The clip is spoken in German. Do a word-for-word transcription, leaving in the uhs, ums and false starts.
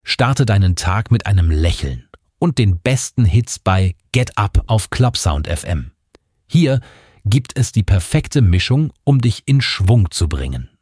Starte deinen Tag mit einem Lächeln und den besten Hits bei Get Up auf Clubsound F M. Hier gibt es die perfekte Mischung, um dich in Schwung zu bringen.